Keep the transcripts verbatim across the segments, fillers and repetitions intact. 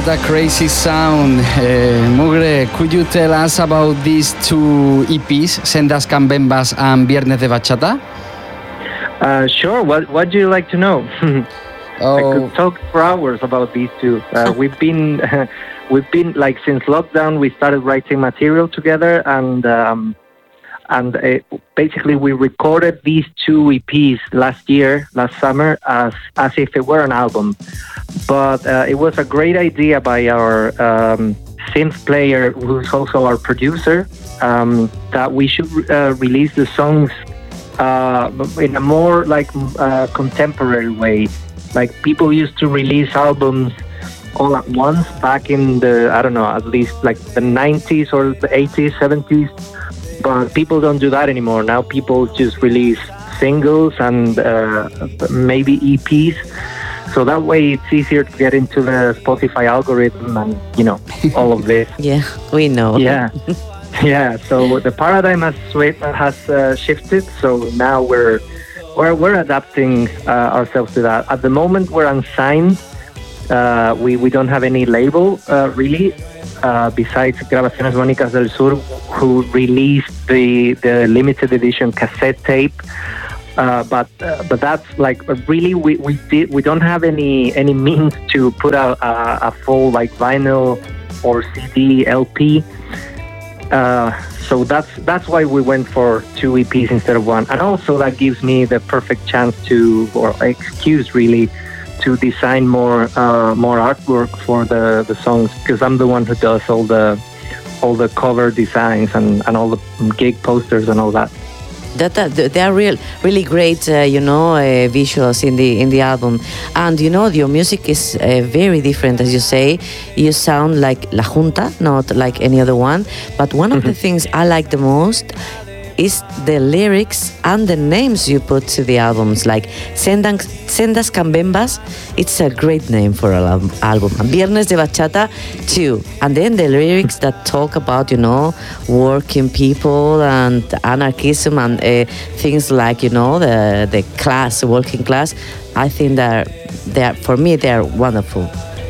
What a crazy sound. Uh, Mugre, could you tell us about these two E Ps, Sendas Cambembas and Viernes de Bachata? Uh, sure. What What do you like to know? Oh. I could talk for hours about these two. Uh, we've been, we've been like since lockdown. We started writing material together, and um, and uh, basically we recorded these two E Ps last year, last summer, as as if it were an album. But uh, it was a great idea by our um, synth player, who's also our producer, um, that we should uh, release the songs uh, in a more like uh, contemporary way. Like people used to release albums all at once back in the, I don't know, at least like the nineties or the eighties, seventies. But people don't do that anymore. Now people just release singles and uh, maybe E Ps. So that way it's easier to get into the Spotify algorithm and, you know, all of this. Yeah, we know. Yeah. Yeah. So the paradigm has swi- has uh, shifted. So now we're we're we're adapting uh, ourselves to that. At the moment, we're unsigned. Uh, we we don't have any label uh, really. Uh, besides Grabaciones Bónicas del Sur, who released the the limited edition cassette tape. Uh, but uh, but that's like really we, we did we don't have any any means to put out a, a full like vinyl or C D L P. Uh, so that's that's why we went for two E Ps instead of one, and also that gives me the perfect chance to or excuse really to design more uh, more artwork for the, the songs, because I'm the one who does all the all the cover designs and, and all the gig posters and all that. That, that they are real, really great, uh, you know, uh, visuals in the in the album, and you know your music is uh, very different, as you say. You sound like La Junta, not like any other one. But one of the things I like the most is the lyrics and the names you put to the albums, like Sendas, Sendas Cambembas. It's a great name for an album, album. And Viernes de Bachata too. And then the lyrics that talk about, you know, working people and anarchism and uh, things like, you know, the the class, working class. I think that they are, for me, they are wonderful.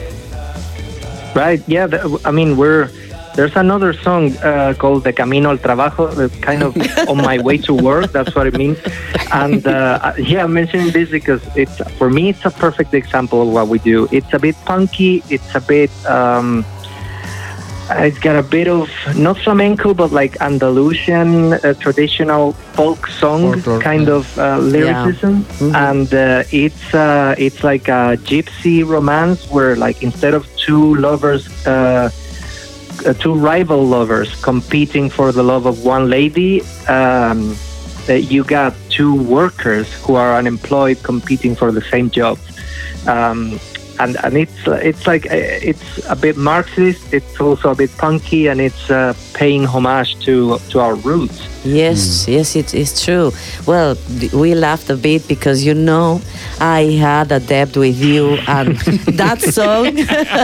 Right. Yeah. The, I mean, we're. There's another song uh, called The Camino al Trabajo, that's kind of on my way to work, that's what it means. And uh, yeah, I'm mentioning this because it's for me, it's a perfect example of what we do. It's a bit punky, it's a bit, um, it's got a bit of, not flamenco, but like Andalusian, uh, traditional folk song Folklore, kind yeah. of uh, lyricism. Yeah. Mm-hmm. And uh, it's uh, it's like a gypsy romance where like instead of two lovers, uh, Uh, two rival lovers competing for the love of one lady, um, uh, you got two workers who are unemployed competing for the same job. Um, and and it's it's like uh, it's a bit Marxist. It's also a bit punky, and it's uh, paying homage to to our roots. Yes, mm. yes, it is true. Well, we laughed a bit because, you know, I had a debt with you, and that song,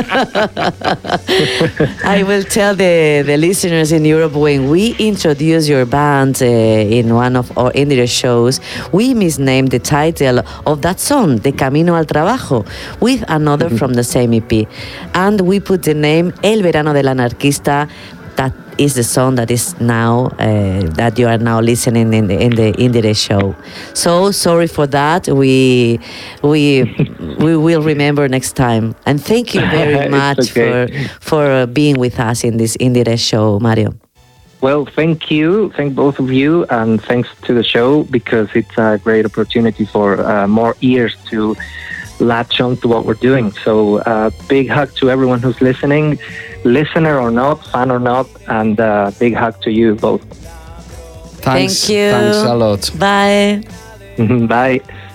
I will tell the, the listeners in Europe, when we introduced your band uh, in one of our indie shows, we misnamed the title of that song, De Camino al Trabajo, with another mm-hmm. from the same E P. And we put the name El Verano del Anarquista. That is the song that is now uh, that you are now listening in the in the Indie show. So sorry for that. We we we will remember next time. And thank you very much okay. for for being with us in this Indie show, Mario. Well, thank you, thank both of you, and thanks to the show, because it's a great opportunity for uh, more ears to latch on to what we're doing. So uh, big hug to everyone who's listening, listener or not, fan or not, and uh, big hug to you both. Thanks, Thank you. Thanks a lot. Bye. Bye.